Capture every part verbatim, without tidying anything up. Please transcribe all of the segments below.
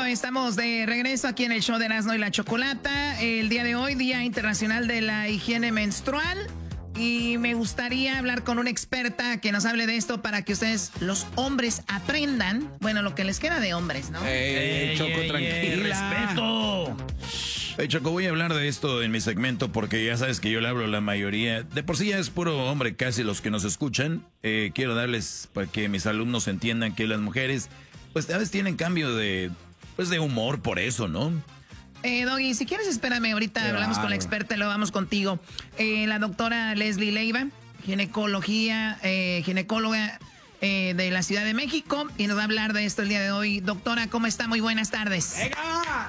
estamos de regreso aquí en el show de Erasmo y la Chocolata. El día de hoy, Día Internacional de la Higiene Menstrual. Y me gustaría hablar con una experta que nos hable de esto para que ustedes, los hombres, aprendan, bueno, lo que les queda de hombres, ¿no? ¡Ey, Choco, ey, tranquila! Ey, ¡Respeto! Hey, Choco, voy a hablar de esto en mi segmento porque ya sabes que yo le hablo a la mayoría. De por sí ya es puro hombre casi los que nos escuchan. Eh, quiero darles para que mis alumnos entiendan que las mujeres, pues a veces tienen cambio de, pues, de humor por eso, ¿no? Eh, Doggy, si quieres, espérame, ahorita claro. hablamos con la experta y luego vamos contigo. Eh, la doctora Leslie Leiva, ginecología, eh, ginecóloga eh, de la Ciudad de México, y nos va a hablar de esto el día de hoy. Doctora, ¿cómo está? Muy buenas tardes. ¡Venga!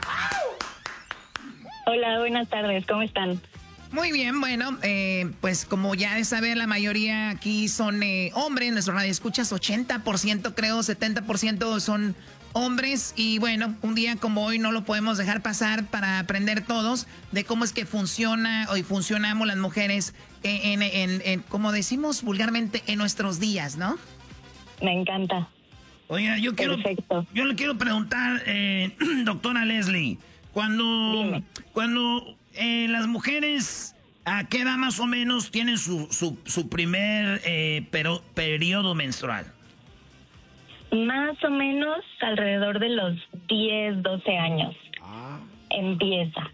Hola, buenas tardes, ¿cómo están? Muy bien, bueno, eh, pues como ya de saber, la mayoría aquí son eh, hombres, nuestro radio escuchas ochenta por ciento creo, setenta por ciento son hombres, y bueno, un día como hoy no lo podemos dejar pasar para aprender todos de cómo es que funciona hoy funcionamos las mujeres en, en, en, en como decimos vulgarmente, en nuestros días, ¿no? Me encanta. Oiga, yo quiero, Perfecto. yo le quiero preguntar, eh, doctora Leslie, cuando, Dime. cuando eh, las mujeres, ¿a qué edad más o menos tienen su, su, su primer eh, pero, periodo menstrual? Más o menos alrededor de los diez, doce años. Ah. Empieza.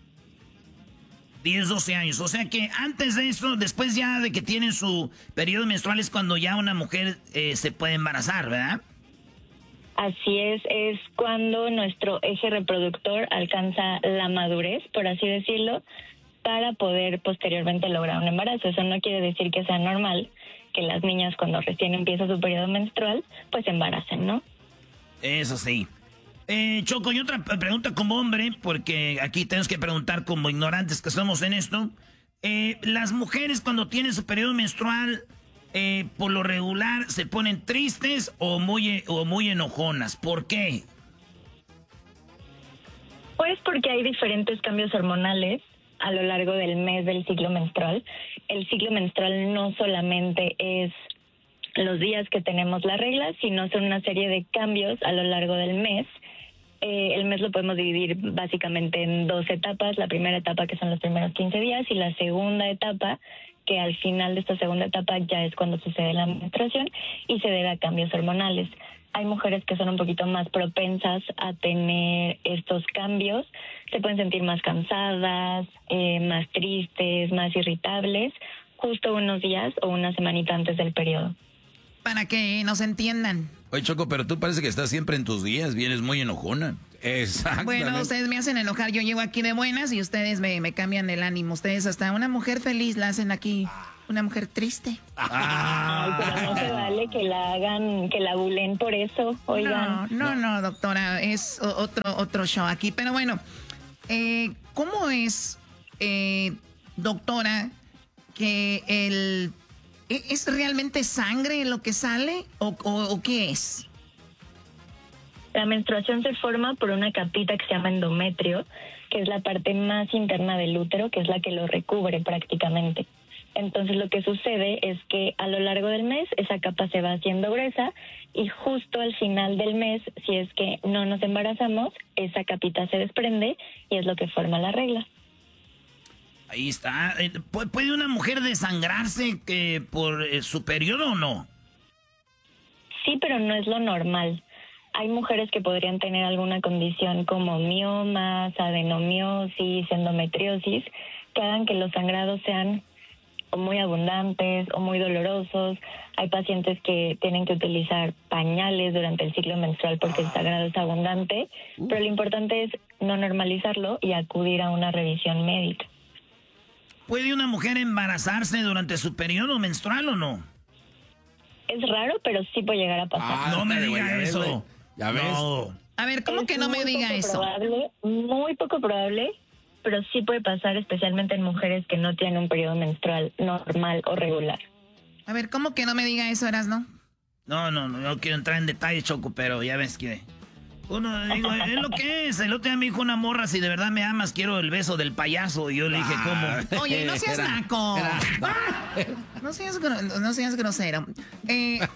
diez, doce años. O sea que antes de eso, después ya de que tienen su periodo menstrual, es cuando ya una mujer eh, se puede embarazar, ¿verdad? Así es, es cuando nuestro eje reproductor alcanza la madurez, por así decirlo, para poder posteriormente lograr un embarazo. Eso no quiere decir que sea normal que las niñas cuando recién empieza su periodo menstrual, pues se embaracen, ¿no? Eso sí. Eh, Choco, y otra pregunta como hombre, porque aquí tenemos que preguntar como ignorantes que somos en esto. Eh, las mujeres cuando tienen su periodo menstrual, eh, por lo regular, ¿se ponen tristes o muy, o muy enojonas? ¿Por qué? Pues porque hay diferentes cambios hormonales a lo largo del mes del ciclo menstrual. El ciclo menstrual no solamente es los días que tenemos la regla, sino son una serie de cambios a lo largo del mes. Eh, el mes lo podemos dividir básicamente en dos etapas. La primera etapa, que son los primeros quince días, y la segunda etapa, que al final de esta segunda etapa ya es cuando sucede la menstruación y se debe a cambios hormonales. Hay mujeres que son un poquito más propensas a tener estos cambios, se pueden sentir más cansadas, eh, más tristes, más irritables, justo unos días o una semanita antes del periodo. Para que nos entiendan. Oye, Choco, pero tú parece que estás siempre en tus días, vienes muy enojona. Exacto. Bueno, ustedes me hacen enojar, yo llego aquí de buenas y ustedes me, me cambian el ánimo. Ustedes hasta una mujer feliz la hacen aquí, una mujer triste. Ay, pero no se vale que la hagan, que la bulen por eso, oigan. No, no, no, doctora, es otro, otro show aquí. Pero bueno, eh, ¿cómo es, eh, doctora, que el... ¿Es realmente sangre lo que sale o, o, o qué es? La menstruación se forma por una capita que se llama endometrio, que es la parte más interna del útero, que es la que lo recubre prácticamente. Entonces lo que sucede es que a lo largo del mes esa capa se va haciendo gruesa y justo al final del mes, si es que no nos embarazamos, esa capita se desprende y es lo que forma la regla. Ahí está. ¿Puede una mujer desangrarse que por su periodo o no? Sí, pero no es lo normal. Hay mujeres que podrían tener alguna condición como miomas, adenomiosis, endometriosis, que hagan que los sangrados sean o muy abundantes o muy dolorosos. Hay pacientes que tienen que utilizar pañales durante el ciclo menstrual porque el sangrado es abundante, uh. pero lo importante es no normalizarlo y acudir a una revisión médica. ¿Puede una mujer embarazarse durante su periodo menstrual o no? Es raro, pero sí puede llegar a pasar. Ah, no me diga eso. ¿Ya ves? No. A ver, ¿cómo es que no me diga poco eso? Probable, muy poco probable, pero sí puede pasar, especialmente en mujeres que no tienen un periodo menstrual normal o regular. A ver, ¿cómo que no me diga eso, Erasno? No, no, no, no quiero entrar en detalle, Choco, pero ya ves que... Uno, digo, es lo que es. El otro día me dijo una morra, si de verdad me amas, quiero el beso del payaso. Y yo le dije, ¿cómo? Oye, no seas naco. No seas, no seas grosero. Eh,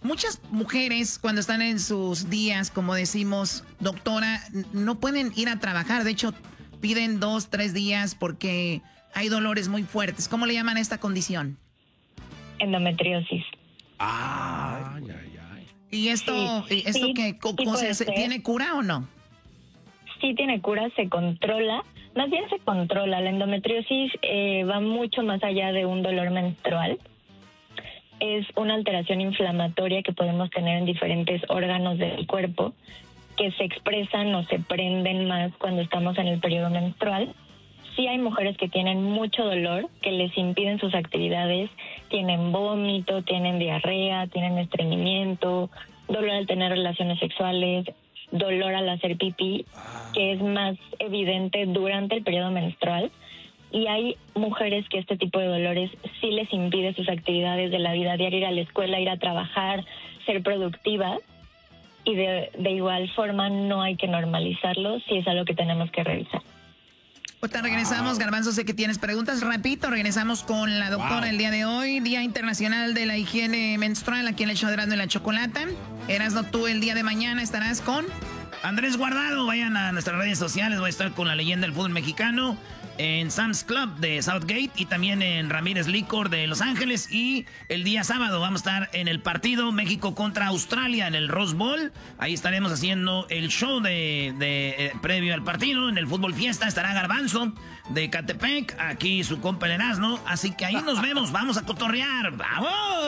muchas mujeres cuando están en sus días, como decimos, doctora, no pueden ir a trabajar. De hecho, piden dos, tres días porque hay dolores muy fuertes. ¿Cómo le llaman a esta condición? Endometriosis. Ah, ay, ay, ay. ¿Y esto, sí, esto sí, que, sí se, se, tiene cura o no? Sí tiene cura, se controla. Más bien se controla. La endometriosis eh, va mucho más allá de un dolor menstrual. Es una alteración inflamatoria que podemos tener en diferentes órganos del cuerpo que se expresan o se prenden más cuando estamos en el periodo menstrual. Sí hay mujeres que tienen mucho dolor, que les impiden sus actividades, tienen vómito, tienen diarrea, tienen estreñimiento, dolor al tener relaciones sexuales, dolor al hacer pipí, que es más evidente durante el periodo menstrual. Y hay mujeres que este tipo de dolores sí les impide sus actividades de la vida diaria, ir a la escuela, ir a trabajar, ser productivas. Y de, de igual forma no hay que normalizarlo, si es algo que tenemos que revisar. Ahorita regresamos, Garbanzo, sé que tienes preguntas. Repito, regresamos con la doctora wow. el día de hoy, Día Internacional de la Higiene Menstrual, aquí en el show de Erasmo y la Chocolata. Erasmo, tú el día de mañana estarás con Andrés Guardado. Vayan a nuestras redes sociales, voy a estar con la leyenda del fútbol mexicano en Sam's Club de Southgate y también en Ramírez Licor de Los Ángeles. Y el día sábado vamos a estar en el partido México contra Australia en el Rose Bowl. Ahí estaremos haciendo el show de, de eh, previo al partido. En el Fútbol Fiesta estará Garbanzo de Catepec, aquí su compa el Erasmo. Así que ahí nos vemos, vamos a cotorrear. ¡Vamos!